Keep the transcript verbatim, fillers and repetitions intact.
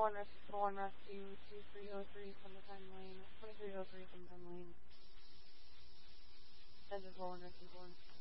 one rescue, four one rescue, two three oh three from the time lane, twenty-three oh three from the time lane. Engine four one rescue four.